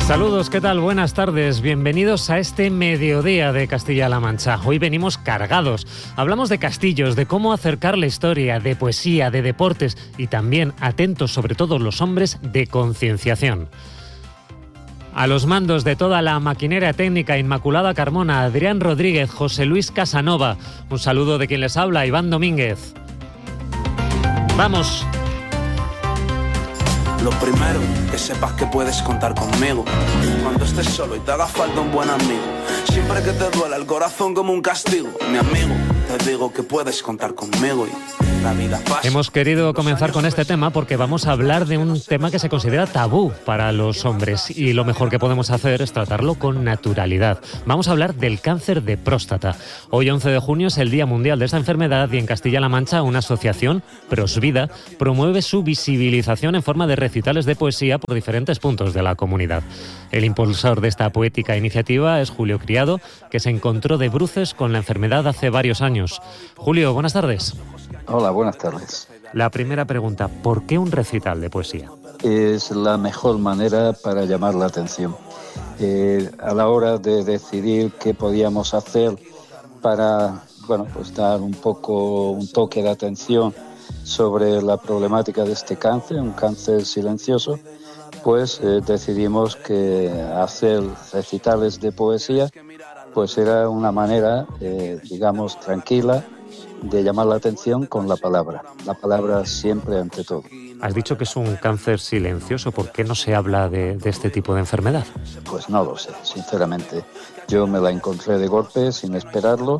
Saludos, ¿qué tal? Buenas tardes, bienvenidos a este mediodía de Castilla-La Mancha. Hoy venimos cargados, hablamos de castillos, de cómo acercar la historia, de poesía, de deportes y también, atentos sobre todo los hombres, de concienciación. A los mandos de toda la maquinaria técnica, Inmaculada Carmona, Adrián Rodríguez, José Luis Casanova. Un saludo de quien les habla, Iván Domínguez. ¡Vamos! Lo primero, que sepas que puedes contar conmigo cuando estés solo y te haga falta un buen amigo. Siempre que te duela el corazón como un castigo, mi amigo, te digo que puedes contar conmigo y la vida pasa. Hemos querido comenzar con este tema porque vamos a hablar de un tema que se considera tabú para los hombres y lo mejor que podemos hacer es tratarlo con naturalidad. Vamos a hablar del cáncer de próstata. Hoy, 11 de junio, es el Día Mundial de esta enfermedad y en Castilla-La Mancha una asociación, Prosvida, promueve su visibilización en forma de recitales de poesía por diferentes puntos de la comunidad. El impulsor de esta poética iniciativa es Julio Criado, que se encontró de bruces con la enfermedad hace varios años. Julio, buenas tardes. Hola, buenas tardes. La primera pregunta, ¿por qué un recital de poesía? Es la mejor manera para llamar la atención. A la hora de decidir qué podíamos hacer para, pues dar un toque de atención sobre la problemática de este cáncer, un cáncer silencioso, pues decidimos que hacer recitales de poesía pues era una manera, tranquila, de llamar la atención con la palabra siempre ante todo. Has dicho que es un cáncer silencioso, ¿por qué no se habla de este tipo de enfermedad? Pues no lo sé, sinceramente. Yo me la encontré de golpe, sin esperarlo,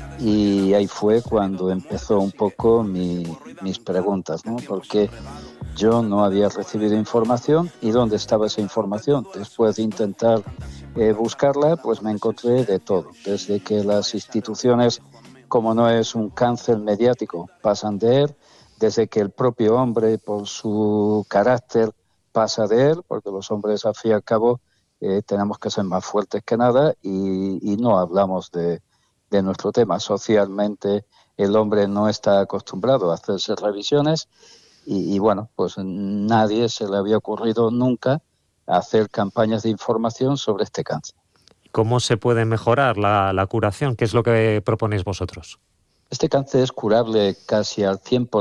y ahí fue cuando empezó un poco mis preguntas, ¿no? Porque yo no había recibido información, y ¿dónde estaba esa información? Después de intentar buscarla, pues me encontré de todo, desde que las instituciones, como no es un cáncer mediático, pasan de él, desde que el propio hombre, por su carácter, pasa de él, porque los hombres, al fin y al cabo, tenemos que ser más fuertes que nada y no hablamos de nuestro tema. Socialmente, el hombre no está acostumbrado a hacerse revisiones y pues nadie se le había ocurrido nunca hacer campañas de información sobre este cáncer. ¿Cómo se puede mejorar la curación? ¿Qué es lo que proponéis vosotros? Este cáncer es curable casi al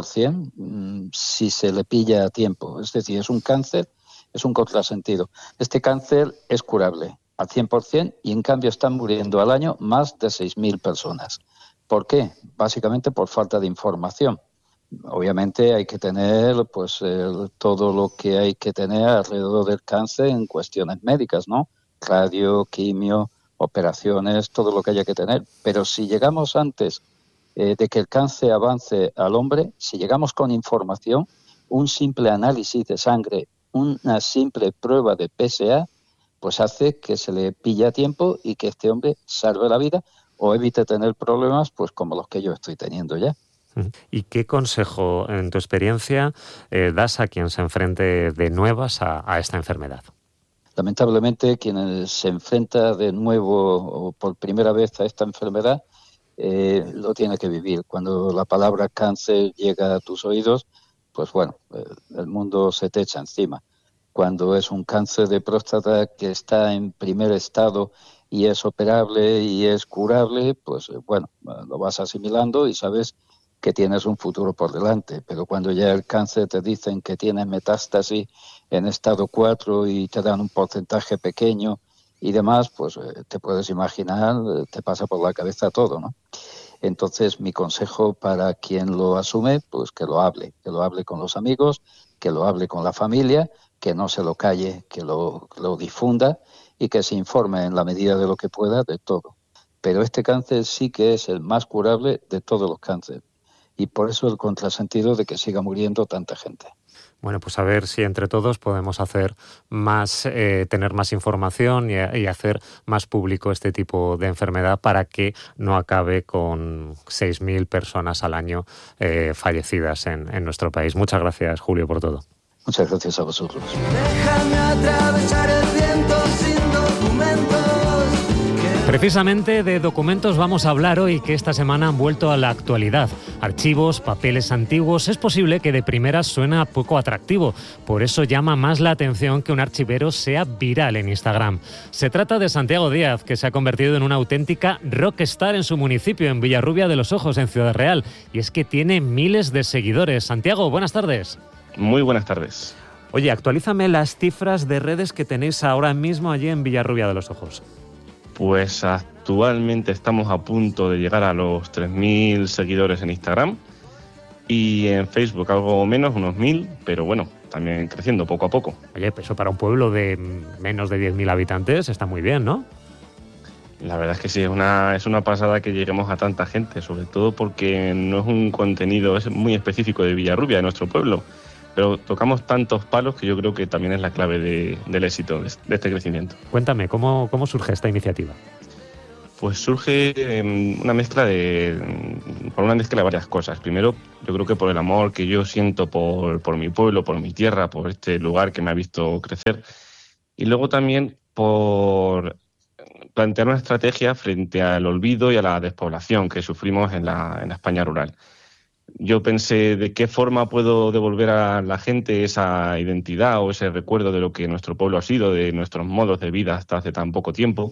100% si se le pilla a tiempo. Es decir, es un cáncer, es un contrasentido. Este cáncer es curable al 100% y en cambio están muriendo al año más de 6.000 personas. ¿Por qué? Básicamente por falta de información. Obviamente hay que tener todo lo que hay que tener alrededor del cáncer en cuestiones médicas, ¿no? Radio, quimio, operaciones, todo lo que haya que tener. Pero si llegamos antes de que el cáncer avance al hombre, si llegamos con información, un simple análisis de sangre, una simple prueba de PSA, pues hace que se le pille a tiempo y que este hombre salve la vida o evite tener problemas pues como los que yo estoy teniendo ya. ¿Y qué consejo, en tu experiencia, das a quien se enfrente de nuevas a esta enfermedad? Lamentablemente, quien se enfrenta de nuevo o por primera vez a esta enfermedad lo tiene que vivir. Cuando la palabra cáncer llega a tus oídos, pues el mundo se te echa encima. Cuando es un cáncer de próstata que está en primer estado y es operable y es curable, pues lo vas asimilando y sabes que tienes un futuro por delante. Pero cuando ya el cáncer te dicen que tienes metástasis en estado 4 y te dan un porcentaje pequeño y demás, pues te puedes imaginar, te pasa por la cabeza todo, ¿no? Entonces, mi consejo para quien lo asume, pues que lo hable con los amigos, que lo hable con la familia, que no se lo calle, que lo difunda y que se informe en la medida de lo que pueda de todo. Pero este cáncer sí que es el más curable de todos los cánceres. Y por eso el contrasentido de que siga muriendo tanta gente. Bueno, pues a ver si entre todos podemos hacer más, tener más información y hacer más público este tipo de enfermedad para que no acabe con 6.000 personas al año fallecidas en nuestro país. Muchas gracias, Julio, por todo. Muchas gracias a vosotros. Déjame atravesar el viento sin documentos. Precisamente de documentos vamos a hablar hoy, que esta semana han vuelto a la actualidad. Archivos, papeles antiguos, es posible que de primeras suena poco atractivo. Por eso llama más la atención que un archivero sea viral en Instagram. Se trata de Santiago Díaz, que se ha convertido en una auténtica rockstar en su municipio, en Villarrubia de los Ojos, en Ciudad Real. Y es que tiene miles de seguidores. Santiago, buenas tardes. Muy buenas tardes. Oye, actualízame las cifras de redes que tenéis ahora mismo allí en Villarrubia de los Ojos. Pues actualmente estamos a punto de llegar a los 3.000 seguidores en Instagram y en Facebook algo menos, unos 1.000, pero bueno, también creciendo poco a poco. Oye, pues eso para un pueblo de menos de 10.000 habitantes está muy bien, ¿no? La verdad es que sí, es una pasada que lleguemos a tanta gente, sobre todo porque no es un contenido es muy específico de Villarrubia, de nuestro pueblo, pero tocamos tantos palos que yo creo que también es la clave del éxito de este crecimiento. Cuéntame, ¿cómo surge esta iniciativa? Pues surge una mezcla de varias cosas. Primero, yo creo que por el amor que yo siento por mi pueblo, por mi tierra, por este lugar que me ha visto crecer. Y luego también por plantear una estrategia frente al olvido y a la despoblación que sufrimos en la España rural. Yo pensé de qué forma puedo devolver a la gente esa identidad o ese recuerdo de lo que nuestro pueblo ha sido, de nuestros modos de vida hasta hace tan poco tiempo.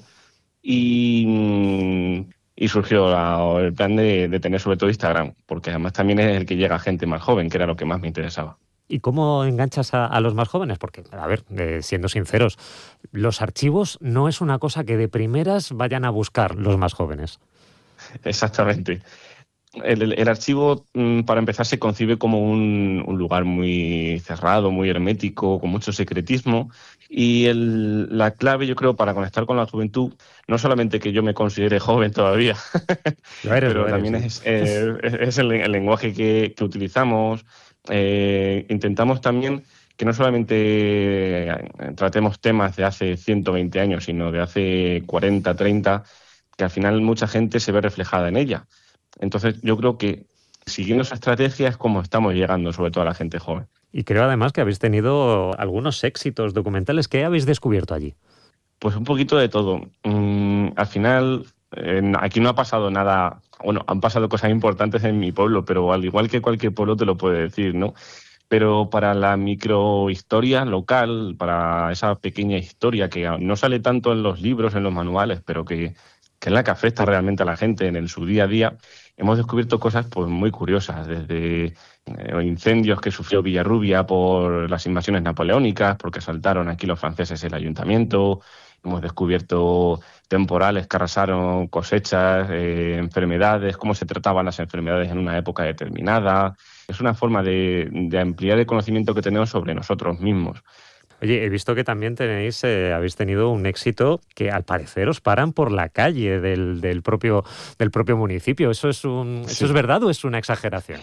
Y surgió el plan de tener sobre todo Instagram, porque además también es el que llega a gente más joven, que era lo que más me interesaba. ¿Y cómo enganchas a los más jóvenes? Porque, a ver, siendo sinceros, los archivos no es una cosa que de primeras vayan a buscar los más jóvenes. Exactamente. El archivo, para empezar, se concibe como un lugar muy cerrado, muy hermético, con mucho secretismo. Y la clave, yo creo, para conectar con la juventud, no solamente que yo me considere joven todavía, pero también sí. es el lenguaje que utilizamos. Intentamos también que no solamente tratemos temas de hace 120 años, sino de hace 40, 30, que al final mucha gente se ve reflejada en ella. Entonces yo creo que siguiendo esa estrategia es como estamos llegando sobre todo a la gente joven. Y creo además que habéis tenido algunos éxitos documentales. ¿Qué habéis descubierto allí? Pues un poquito de todo. Al final aquí no ha pasado nada, bueno, han pasado cosas importantes en mi pueblo, pero al igual que cualquier pueblo te lo puede decir, ¿no? Pero para la microhistoria local, para esa pequeña historia que no sale tanto en los libros, en los manuales, pero que es la que afecta realmente a la gente en su día a día, hemos descubierto cosas pues muy curiosas, desde incendios que sufrió Villarrubia por las invasiones napoleónicas, porque asaltaron aquí los franceses el ayuntamiento. Hemos descubierto temporales que arrasaron cosechas, enfermedades, cómo se trataban las enfermedades en una época determinada. Es una forma de ampliar el conocimiento que tenemos sobre nosotros mismos. Oye, he visto que también habéis tenido un éxito que al parecer os paran por la calle del propio municipio. ¿Eso es verdad o es una exageración?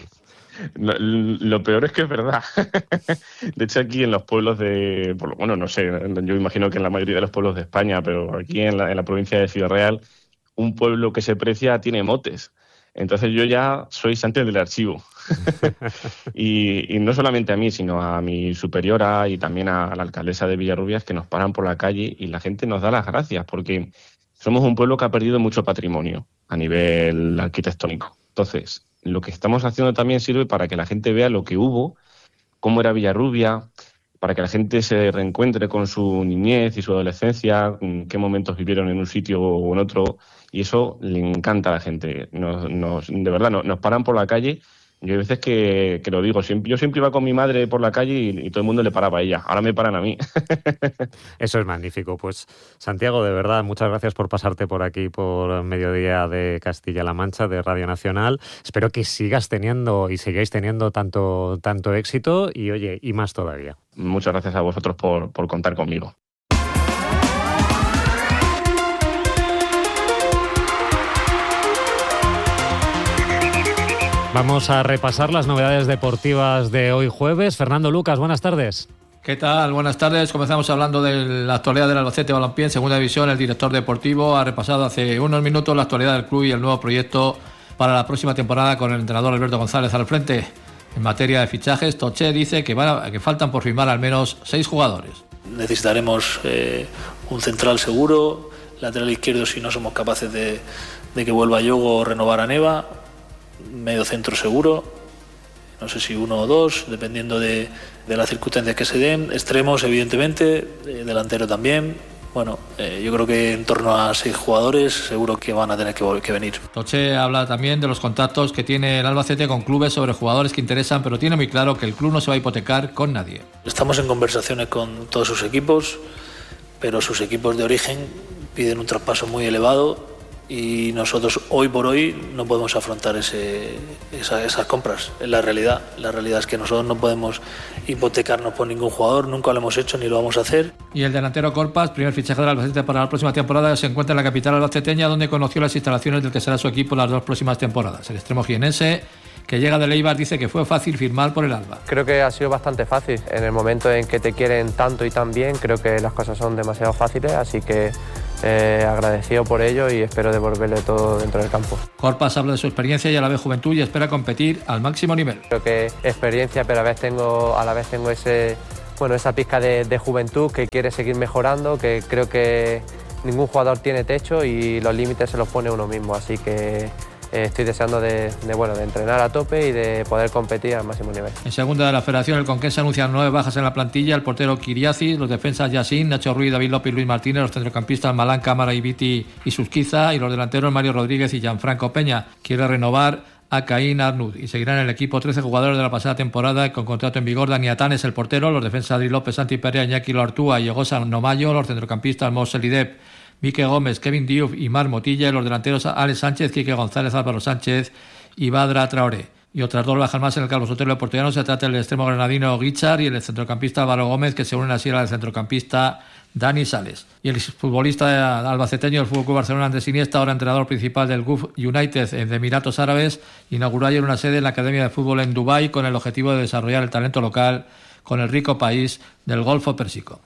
Lo peor es que es verdad. De hecho, aquí en los pueblos no sé, yo imagino que en la mayoría de los pueblos de España, pero aquí en la provincia de Ciudad Real, un pueblo que se precia tiene motes. Entonces yo ya soy Santi del archivo. y no solamente a mí, sino a mi superiora y también a la alcaldesa de Villarrubia, que nos paran por la calle y la gente nos da las gracias porque somos un pueblo que ha perdido mucho patrimonio a nivel arquitectónico. Entonces, lo que estamos haciendo también sirve para que la gente vea lo que hubo, cómo era Villarrubia, para que la gente se reencuentre con su niñez y su adolescencia, qué momentos vivieron en un sitio o en otro, y eso le encanta a la gente. De verdad, nos paran por la calle. Yo hay veces que lo digo, yo siempre iba con mi madre por la calle y todo el mundo le paraba a ella. Ahora me paran a mí. Eso es magnífico. Pues Santiago, de verdad, muchas gracias por pasarte por aquí por Mediodía de Castilla-La Mancha, de Radio Nacional. Espero que sigáis teniendo tanto éxito y, oye, y más todavía. Muchas gracias a vosotros por contar conmigo. Vamos a repasar las novedades deportivas de hoy jueves. Fernando Lucas, buenas tardes. ¿Qué tal? Buenas tardes. Comenzamos hablando de la actualidad del Albacete Balompié en segunda división. El director deportivo ha repasado hace unos minutos la actualidad del club y el nuevo proyecto para la próxima temporada con el entrenador Alberto González al frente. En materia de fichajes, Toché dice que faltan por firmar al menos 6 jugadores. Necesitaremos un central seguro, lateral izquierdo si no somos capaces de que vuelva Yogo o renovar a Neva, medio centro seguro, no sé si 1 o 2, dependiendo de las circunstancias que se den, extremos evidentemente, delantero también. Bueno, yo creo que en torno a 6 jugadores seguro que van a tener que venir. Toche habla también de los contactos que tiene el Albacete con clubes sobre jugadores que interesan, pero tiene muy claro que el club no se va a hipotecar con nadie. Estamos en conversaciones con todos sus equipos, pero sus equipos de origen piden un traspaso muy elevado y nosotros hoy por hoy no podemos afrontar esas compras. Es la realidad. La realidad es que nosotros no podemos hipotecarnos por ningún jugador, nunca lo hemos hecho ni lo vamos a hacer. Y el delantero Corpas, primer fichaje del Albacete para la próxima temporada, se encuentra en la capital albaceteña, donde conoció las instalaciones del que será su equipo las 2 próximas temporadas. El extremo jienense, que llega de Eibar, dice que fue fácil firmar por el Alba. Creo que ha sido bastante fácil. En el momento en que te quieren tanto y tan bien, creo que las cosas son demasiado fáciles, así que agradecido por ello y espero devolverle todo dentro del campo. Corpas habla de su experiencia y a la vez juventud y espera competir al máximo nivel. Creo que experiencia, pero a la vez tengo esa pizca de juventud que quiere seguir mejorando, que creo que ningún jugador tiene techo y los límites se los pone uno mismo, así que estoy deseando de entrenar a tope y de poder competir al máximo nivel. En segunda de la Federación, el Conquense anuncia 9 bajas en la plantilla: el portero Kiriacis, los defensas Yassin, Nacho Ruiz, David López y Luis Martínez, los centrocampistas Malán, Cámara, Ibiti y Susquiza, y los delanteros Mario Rodríguez y Gianfranco Peña. Quiere renovar a Caín Arnud y seguirán en el equipo 13 jugadores de la pasada temporada con contrato en vigor. Dani Atanes, el portero, los defensas Adri López, Santi Perea, Iñaki Lortúa y Yogosa Nomayo, los centrocampistas Mosel Idep, Mique Gómez, Kevin Diouf y Mar Motilla, y los delanteros Alex Sánchez, Quique González, Álvaro Sánchez y Badra Traoré. Y otras 2 bajas más en el Carlos Sotelo Portugués. Se trata del extremo granadino Guichar y el centrocampista Álvaro Gómez, que se unen así al centrocampista Dani Sales. Y el futbolista albaceteño del FC Barcelona, Andrés Iniesta, ahora entrenador principal del Gulf United de Emiratos Árabes, inauguró ayer una sede en la Academia de Fútbol en Dubái con el objetivo de desarrollar el talento local con el rico país del Golfo Pérsico.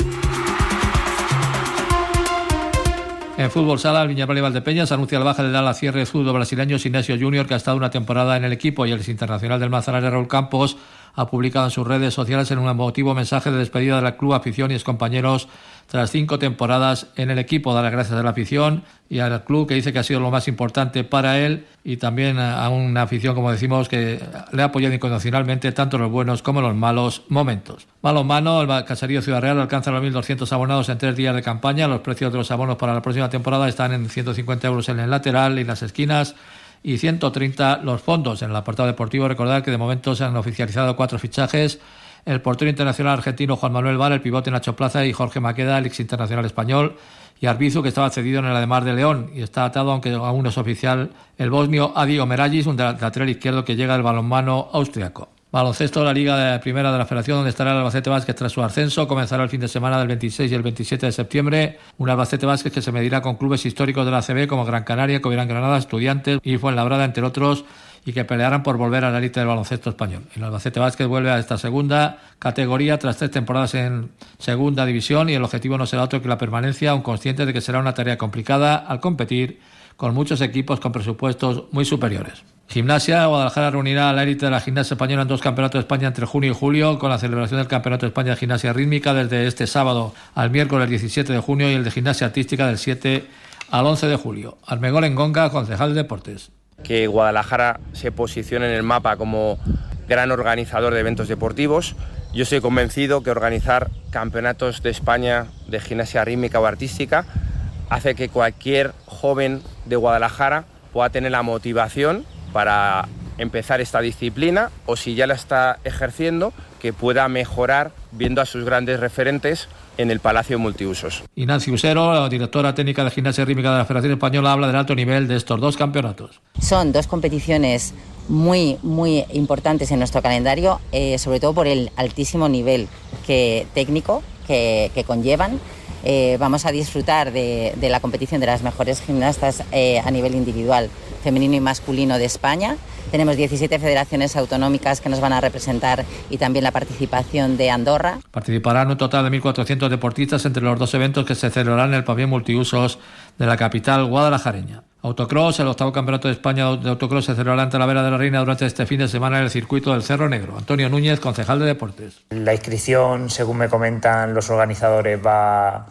En fútbol sala, el Viñarreal y Valdepeñas anuncia la baja del ala cierre zurdo brasileño Sinesio Júnior, que ha estado una temporada en el equipo, y el internacional del Manzanares, Raúl Campos, ha publicado en sus redes sociales en un emotivo mensaje de despedida del club, afición y excompañeros tras 5 temporadas en el equipo. Da las gracias a la afición y al club, que dice que ha sido lo más importante para él, y también a una afición, como decimos, que le ha apoyado incondicionalmente tanto en los buenos como en los malos momentos. Balonmano, el Caserío Ciudad Real alcanza los 1.200 abonados en 3 días de campaña. Los precios de los abonos para la próxima temporada están en 150 euros en el lateral y las esquinas, y 130 los fondos. En el apartado deportivo, recordar que de momento se han oficializado 4 fichajes: el portero internacional argentino Juan Manuel Val, el pivote Nacho Plaza y Jorge Maqueda, el ex internacional español, y Arbizu, que estaba cedido en el Ademar de León y está atado, aunque aún no es oficial, el bosnio Adi Omeragis, un lateral izquierdo que llega del balonmano austriaco. Baloncesto, la Liga de Primera de la Federación, donde estará el Albacete Básquet tras su ascenso, comenzará el fin de semana del 26 y el 27 de septiembre. Un Albacete Básquet que se medirá con clubes históricos de la ACB como Gran Canaria, Covirán Granada, Estudiantes y Fuenlabrada, entre otros, y que pelearán por volver a la élite del baloncesto español. El Albacete Básquet vuelve a esta segunda categoría tras 3 temporadas en segunda división, y el objetivo no será otro que la permanencia, aun consciente de que será una tarea complicada al competir con muchos equipos con presupuestos muy superiores. Gimnasia, Guadalajara reunirá a la élite de la gimnasia española en 2 campeonatos de España entre junio y julio, con la celebración del Campeonato de España de Gimnasia Rítmica desde este sábado al miércoles 17 de junio y el de Gimnasia Artística del 7 al 11 de julio. Armengol Engonga, concejal de Deportes. Que Guadalajara se posicione en el mapa como gran organizador de eventos deportivos. Yo estoy convencido que organizar campeonatos de España de gimnasia rítmica o artística hace que cualquier joven de Guadalajara pueda tener la motivación para empezar esta disciplina, o si ya la está ejerciendo, que pueda mejorar viendo a sus grandes referentes en el Palacio Multiusos. Y Nancy Usero, la directora técnica de gimnasia rítmica de la Federación Española, habla del alto nivel de estos 2 campeonatos. Son 2 competiciones muy importantes en nuestro calendario, sobre todo por el altísimo nivel técnico que conllevan. Vamos a disfrutar de la competición de las mejores gimnastas a nivel individual, femenino y masculino de España. Tenemos 17 federaciones autonómicas que nos van a representar y también la participación de Andorra. Participarán un total de 1.400 deportistas entre los 2 eventos que se celebrarán en el pabellón multiusos de la capital guadalajareña. Autocross, el 8º campeonato de España de autocross se celebrará en Talavera de la Reina durante este fin de semana en el circuito del Cerro Negro. Antonio Núñez, concejal de Deportes. La inscripción, según me comentan los organizadores, va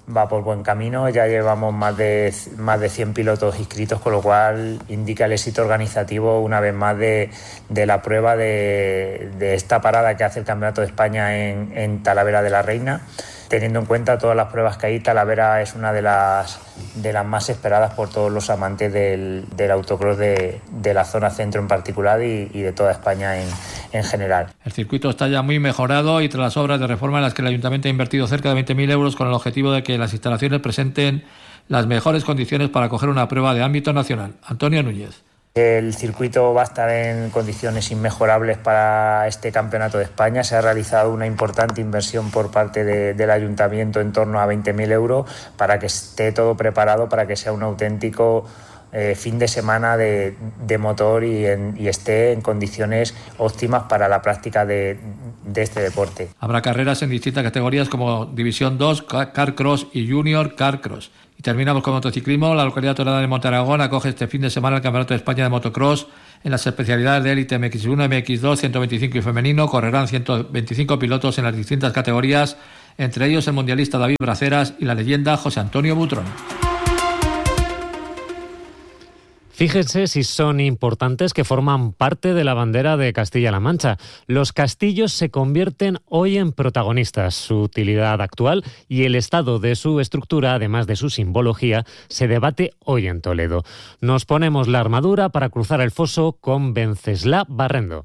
va por buen camino. Ya llevamos más de 100 pilotos inscritos, con lo cual indica el éxito organizativo una vez más de la prueba de esta parada que hace el Campeonato de España en Talavera de la Reina. Teniendo en cuenta todas las pruebas que hay, Talavera es una de las más esperadas por todos los amantes del autocross de la zona centro en particular y de toda España en general. El circuito está ya muy mejorado y tras las obras de reforma en las que el Ayuntamiento ha invertido cerca de 20.000 euros con el objetivo de que las instalaciones presenten las mejores condiciones para acoger una prueba de ámbito nacional. Antonio Núñez. El circuito va a estar en condiciones inmejorables para este Campeonato de España. Se ha realizado una importante inversión por parte del Ayuntamiento en torno a 20.000 euros para que esté todo preparado, para que sea un auténtico fin de semana de motor y esté en condiciones óptimas para la práctica de este deporte. Habrá carreras en distintas categorías como División 2, Car Cross y Junior Car Cross. Y terminamos con motociclismo. La localidad toledana de Montearagón acoge este fin de semana el Campeonato de España de Motocross en las especialidades de élite MX1, MX2, 125 y femenino. Correrán 125 pilotos en las distintas categorías, entre ellos el mundialista David Braceras y la leyenda José Antonio Butrón. Fíjense si son importantes que forman parte de la bandera de Castilla-La Mancha. Los castillos se convierten hoy en protagonistas. Su utilidad actual y el estado de su estructura, además de su simbología, se debate hoy en Toledo. Nos ponemos la armadura para cruzar el foso con Venceslao Barrendo.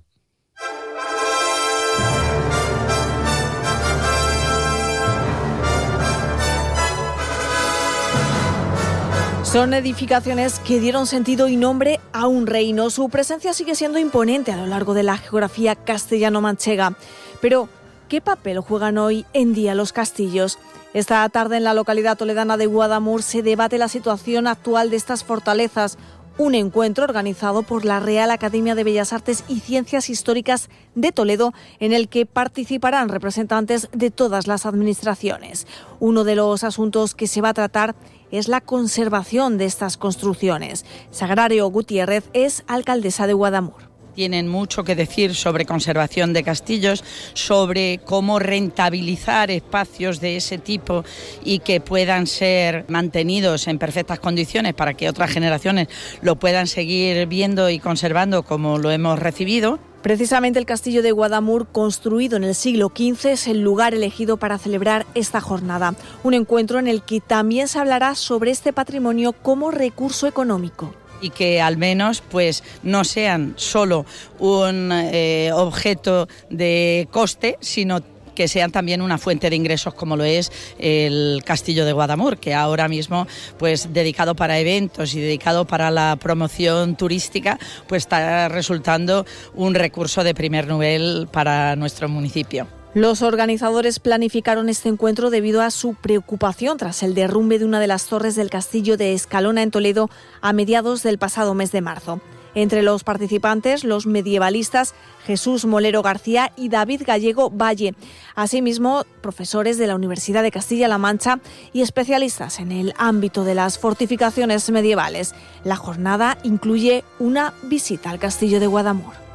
Son edificaciones que dieron sentido y nombre a un reino. Su presencia sigue siendo imponente a lo largo de la geografía castellano-manchega. Pero, ¿qué papel juegan hoy en día los castillos? Esta tarde en la localidad toledana de Guadamur se debate la situación actual de estas fortalezas. Un encuentro organizado por la Real Academia de Bellas Artes y Ciencias Históricas de Toledo, en el que participarán representantes de todas las administraciones. Uno de los asuntos que se va a tratar es la conservación de estas construcciones. Sagrario Gutiérrez es alcaldesa de Guadamur. Tienen mucho que decir sobre conservación de castillos, sobre cómo rentabilizar espacios de ese tipo y que puedan ser mantenidos en perfectas condiciones para que otras generaciones lo puedan seguir viendo y conservando como lo hemos recibido. Precisamente el castillo de Guadamur, construido en el siglo XV, es el lugar elegido para celebrar esta jornada. Un encuentro en el que también se hablará sobre este patrimonio como recurso económico. Y que al menos pues no sean solo un objeto de coste, sino que sean también una fuente de ingresos, como lo es el Castillo de Guadamur, que ahora mismo, pues dedicado para eventos y dedicado para la promoción turística, pues está resultando un recurso de primer nivel para nuestro municipio. Los organizadores planificaron este encuentro debido a su preocupación tras el derrumbe de una de las torres del castillo de Escalona en Toledo a mediados del pasado mes de marzo. Entre los participantes, los medievalistas Jesús Molero García y David Gallego Valle. Asimismo, profesores de la Universidad de Castilla-La Mancha y especialistas en el ámbito de las fortificaciones medievales. La jornada incluye una visita al castillo de Guadamur.